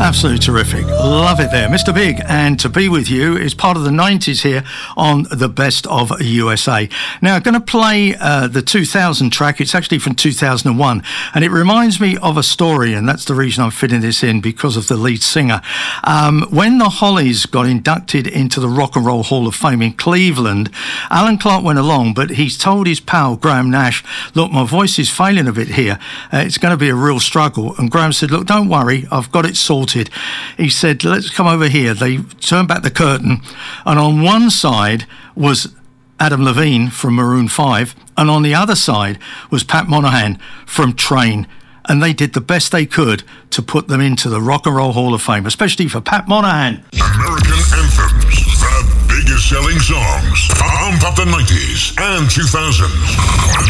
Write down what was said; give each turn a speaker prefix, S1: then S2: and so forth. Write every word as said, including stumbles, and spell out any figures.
S1: Absolutely terrific. Love it there. Mister Big and To Be With You is part of the nineties here on the Best of U S A. Now, I'm going to play uh, the two thousand track. It's actually from two thousand one, and it reminds me of a story, and that's the reason I'm fitting this in, because of the lead singer. Um, when the Hollies got inducted into the Rock and Roll Hall of Fame in Cleveland, Alan Clark went along, but he's told his pal Graham Nash, look, my voice is failing a bit here. Uh, it's going to be a real struggle. And Graham said, look, don't worry, I've got it sorted. He said, let's come over here. They turned back the curtain, and on one side was Adam Levine from Maroon five, and on the other side was Pat Monahan from Train. And they did the best they could to put them into the Rock and Roll Hall of Fame, especially for Pat Monahan.
S2: American Anthems, the biggest selling songs. Pump up the nineties and two thousands.